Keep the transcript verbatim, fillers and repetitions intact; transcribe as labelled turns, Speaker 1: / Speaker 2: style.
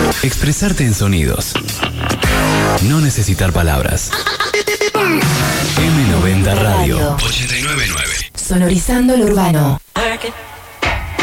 Speaker 1: Expresarte en sonidos. No necesitar palabras. eme noventa Radio. ochenta y nueve punto nueve.
Speaker 2: Sonorizando lo urbano.